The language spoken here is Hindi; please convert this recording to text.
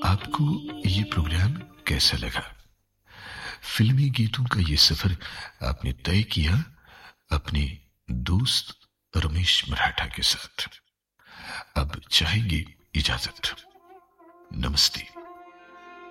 आपको ये प्रोग्राम कैसा लगा? फिल्मी गीतों का ये सफर आपने तय किया अपने दोस्त रमेश मराठा के साथ। अब चाहेंगे इजाजत। नमस्ते।